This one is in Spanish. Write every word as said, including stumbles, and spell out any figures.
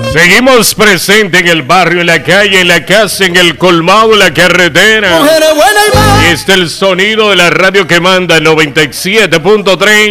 Seguimos presentes en el barrio, en la calle, en la casa, en el colmado, en la carretera. Y está el sonido de la radio que manda noventa y siete punto tres.